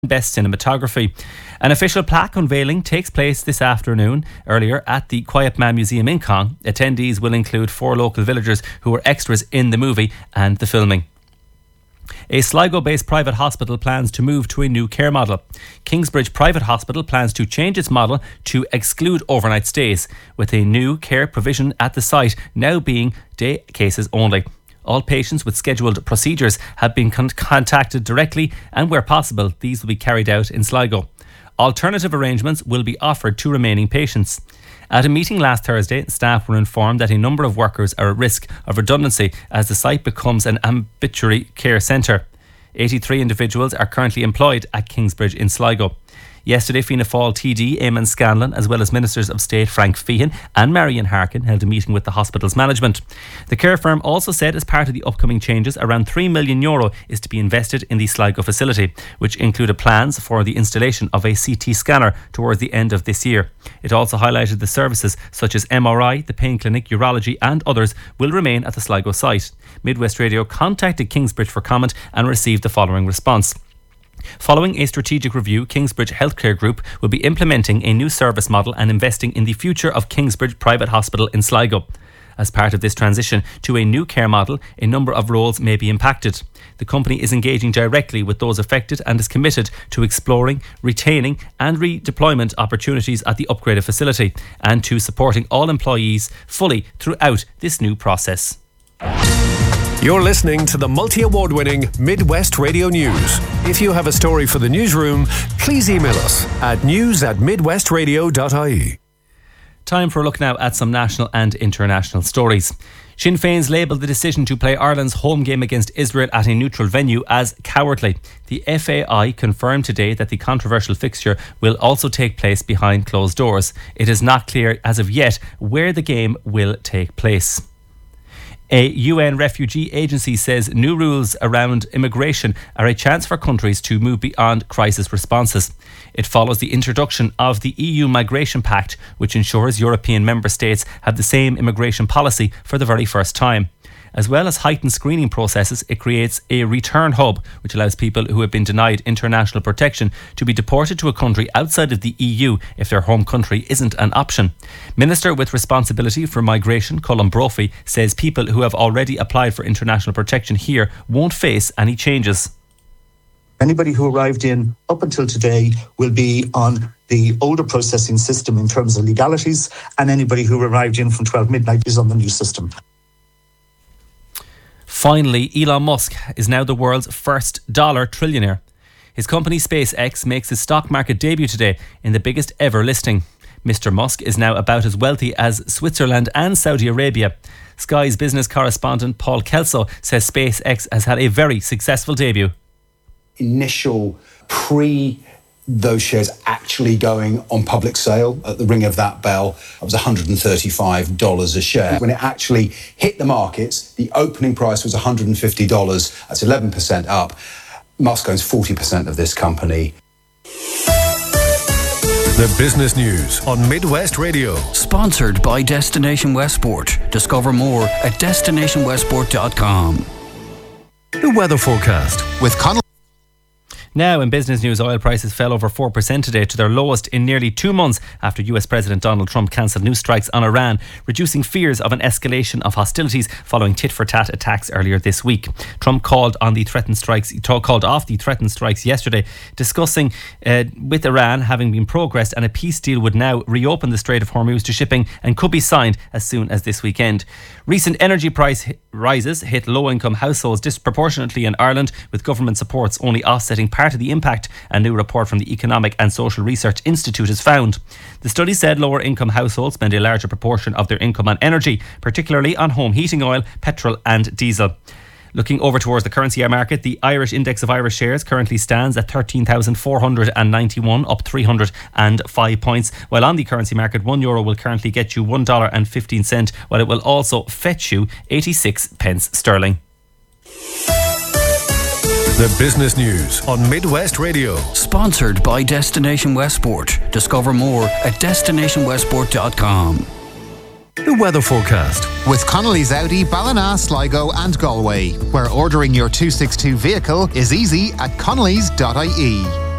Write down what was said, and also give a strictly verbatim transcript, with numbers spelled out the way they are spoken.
Best Cinematography. An official plaque unveiling takes place this afternoon earlier at the Quiet Man Museum in Cong. Attendees will include four local villagers who were extras in the movie and the filming. A Sligo-based private hospital plans to move to a new care model. Kingsbridge Private Hospital plans to change its model to exclude overnight stays, with a new care provision at the site now being day cases only. All patients with scheduled procedures have been con- contacted directly, and where possible, these will be carried out in Sligo. Alternative arrangements will be offered to remaining patients. At a meeting last Thursday, staff were informed that a number of workers are at risk of redundancy as the site becomes an ambulatory care centre. eighty-three individuals are currently employed at Kingsbridge in Sligo. Yesterday, Fianna Fáil T D Eamon Scanlon, as well as Ministers of State Frank Feehan and Marian Harkin, held a meeting with the hospital's management. The care firm also said as part of the upcoming changes, around three million euro is to be invested in the Sligo facility, which included plans for the installation of a C T scanner towards the end of this year. It also highlighted the services such as M R I, the pain clinic, urology and others will remain at the Sligo site. Midwest Radio contacted Kingsbridge for comment and received the following response. Following a strategic review, Kingsbridge Healthcare Group will be implementing a new service model and investing in the future of Kingsbridge Private Hospital in Sligo. As part of this transition to a new care model, a number of roles may be impacted. The company is engaging directly with those affected and is committed to exploring, retaining and redeployment opportunities at the upgraded facility and to supporting all employees fully throughout this new process. You're listening to the multi-award winning Midwest Radio News. If you have a story for the newsroom, please email us at news at midwestradio dot I E. Time for a look now at some national and international stories. Sinn Féin's labelled the decision to play Ireland's home game against Israel at a neutral venue as cowardly. The F A I confirmed today that the controversial fixture will also take place behind closed doors. It is not clear as of yet where the game will take place. A U N refugee agency says new rules around immigration are a chance for countries to move beyond crisis responses. It follows the introduction of the E U Migration Pact, which ensures European member states have the same immigration policy for the very first time. As well as heightened screening processes, it creates a return hub, which allows people who have been denied international protection to be deported to a country outside of the E U if their home country isn't an option. Minister with responsibility for migration, Colm Brophy, says people who have already applied for international protection here won't face any changes. Anybody who arrived in up until today will be on the older processing system in terms of legalities, and anybody who arrived in from twelve midnight is on the new system. Finally, Elon Musk is now the world's first dollar trillionaire. His company SpaceX makes his stock market debut today in the biggest ever listing. Mister Musk is now about as wealthy as Switzerland and Saudi Arabia. Sky's business correspondent Paul Kelso says SpaceX has had a very successful debut. Initial pre those shares actually going on public sale at the ring of that bell, it was one hundred thirty-five dollars a share. When it actually hit the markets, the opening price was one hundred fifty dollars. That's eleven percent up. Musk owns forty percent of this company. The business news on Midwest Radio. Sponsored by Destination Westport. Discover more at destination westport dot com. The weather forecast with Connell. Now in business news, oil prices fell over four percent today to their lowest in nearly two months after U S President Donald Trump cancelled new strikes on Iran, reducing fears of an escalation of hostilities following tit-for-tat attacks earlier this week. Trump called on the threatened strikes, called off the threatened strikes yesterday, discussing uh, with Iran having been progressed, and a peace deal would now reopen the Strait of Hormuz to shipping and could be signed as soon as this weekend. Recent energy price rises hit low-income households disproportionately in Ireland, with government supports only offsetting part of the impact, a new report from the Economic and Social Research Institute has found. The study said lower income households spend a larger proportion of their income on energy, particularly on home heating oil, petrol and diesel. Looking over towards the currency market, the Irish index of Irish shares currently stands at thirteen thousand four hundred ninety-one, up three hundred five points, while on the currency market one euro will currently get you one dollar and fifteen cents, while it will also fetch you eighty-six pence sterling. The business news on Midwest Radio. Sponsored by Destination Westport. Discover more at destination westport dot com. The weather forecast with Connolly's Audi, Ballina, Sligo and Galway, where ordering your two sixty-two vehicle is easy at connellys dot I E.